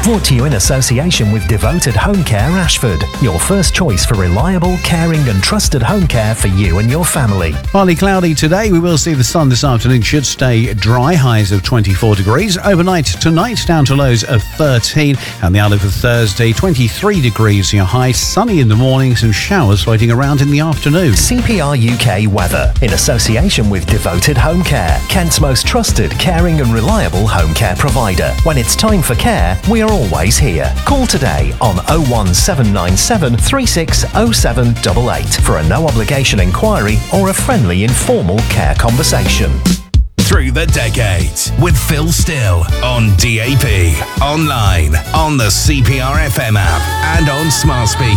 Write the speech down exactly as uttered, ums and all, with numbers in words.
Brought to you in association with Devoted Home Care Ashford, your first choice for reliable, caring and trusted home care for you and your family. Partly cloudy today. We will see the sun this afternoon. Should stay dry. Highs of twenty-four degrees. Overnight tonight down to lows of thirteen. And the outlook for Thursday, twenty-three degrees. Your high. Sunny in the morning. Some showers floating around in the afternoon. C P R U K weather in association with Devoted Home Care, Kent's most trusted, caring and reliable home care provider. When it's time for care, we are always here. Call today on oh one seven nine seven, three six oh seven eight eight for a no obligation inquiry or a friendly informal care conversation. Through the decades with Phil Still on D A B, online, on the C P R F M app and on smart speakers.